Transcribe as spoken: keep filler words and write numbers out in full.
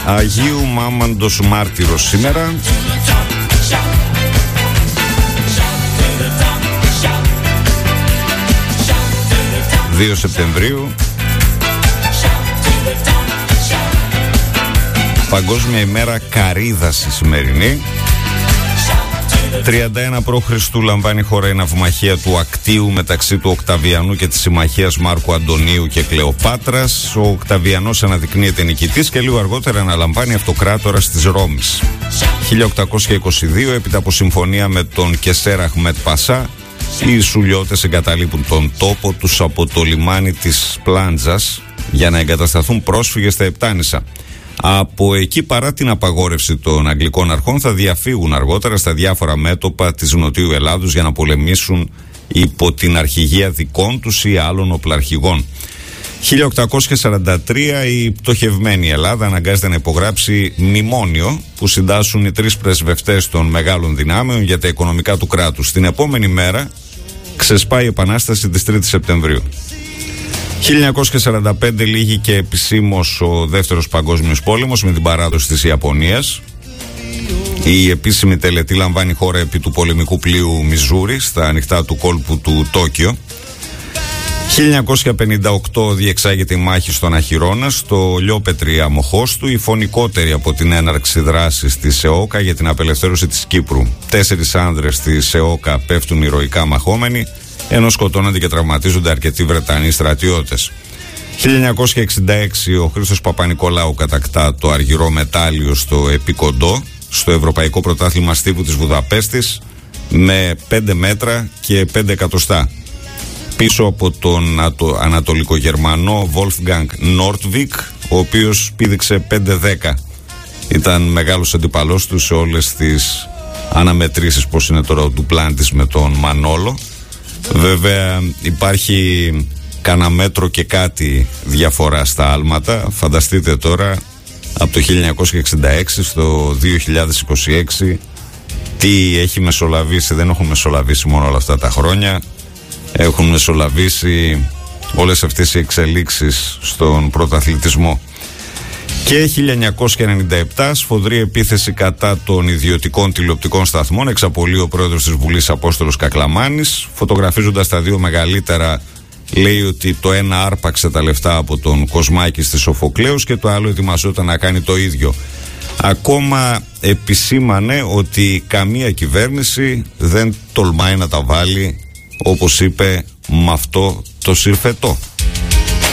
Αγίου Μάμαντος Μάρτυρος σήμερα. δύο Σεπτεμβρίου. Παγκόσμια ημέρα καρύδας η σημερινή. τριάντα ένα π.Χ. λαμβάνει η χώρα η ναυμαχία του Ακτίου μεταξύ του Οκταβιανού και της συμμαχίας Μάρκου Αντωνίου και Κλεοπάτρας. Ο Οκταβιανός αναδεικνύεται νικητής και λίγο αργότερα αναλαμβάνει αυτοκράτορας της Ρώμης. χίλια οκτακόσια είκοσι δύο, έπειτα από συμφωνία με τον Κεσέρ Αχμέτ Πασά, οι Σουλιώτες εγκαταλείπουν τον τόπο τους από το λιμάνι της Πλάντζας για να εγκατασταθούν πρόσφυγες στα Επτάνησα. Από εκεί, παρά την απαγόρευση των Αγγλικών αρχών, θα διαφύγουν αργότερα στα διάφορα μέτωπα της Νοτιού Ελλάδος για να πολεμήσουν υπό την αρχηγία δικών τους ή άλλων οπλαρχηγών. χίλια οκτακόσια σαράντα τρία η πτωχευμένη Ελλάδα αναγκάζεται να υπογράψει μνημόνιο που συντάσσουν οι τρεις πρεσβευτές των μεγάλων δυνάμεων για τα οικονομικά του κράτους. Την επόμενη μέρα ξεσπάει η Επανάσταση της τρίτης Σεπτεμβρίου. χίλια εννιακόσια σαράντα πέντε λήγει και επισήμως ο Δεύτερος Παγκόσμιος Πόλεμος με την παράδοση της Ιαπωνίας. Η επίσημη τελετή λαμβάνει χώρα επί του πολεμικού πλοίου Μιζούρι στα ανοιχτά του κόλπου του Τόκιο. χίλια εννιακόσια πενήντα οκτώ διεξάγεται η μάχη στον Αχυρώνα, στο Λιόπετρι Αμοχώστου, η φωνικότερη από την έναρξη δράσης της ΕΟΚΑ για την απελευθέρωση της Κύπρου. Τέσσερις άνδρες της ΕΟΚΑ πέφτουν ηρωικά μαχόμενοι, ενώ σκοτώνονται και τραυματίζονται αρκετοί Βρετανοί στρατιώτες. χίλια εννιακόσια εξήντα έξι ο Χρήστος Παπα-Νικολάου κατακτά το αργυρό μετάλλιο στο Επικοντό, στο Ευρωπαϊκό Πρωτάθλημα Στίβου της Βουδαπέστης, με πέντε μέτρα και πέντε εκατοστά. Πίσω από τον Ανατολικογερμανό Wolfgang Nordvik, ο οποίος πήδηξε πέντε δέκα. Ήταν μεγάλος αντιπαλός του σε όλες τις αναμετρήσεις, πως είναι τώρα ο Ντουπλάντης με τον Μανόλο. Βέβαια υπάρχει κάνα μέτρο και κάτι διαφορά στα άλματα. Φανταστείτε τώρα από το χίλια εννιακόσια εξήντα έξι στο δύο χιλιάδες είκοσι έξι τι έχει μεσολαβήσει. Δεν έχουν μεσολαβήσει μόνο όλα αυτά τα χρόνια, έχουν μεσολαβήσει όλες αυτές οι εξελίξεις στον πρωταθλητισμό. Και χίλια εννιακόσια ενενήντα επτά σφοδρή επίθεση κατά των ιδιωτικών τηλεοπτικών σταθμών, εξαπολύει ο πρόεδρος της Βουλής Απόστολος Κακλαμάνης, φωτογραφίζοντας τα δύο μεγαλύτερα. Λέει ότι το ένα άρπαξε τα λεφτά από τον Κοσμάκη στη Σοφοκλέους και το άλλο ετοιμαζόταν να κάνει το ίδιο. Ακόμα επισήμανε ότι καμία κυβέρνηση δεν τολμάει να τα βάλει, όπως είπε, με αυτό το συρφετό.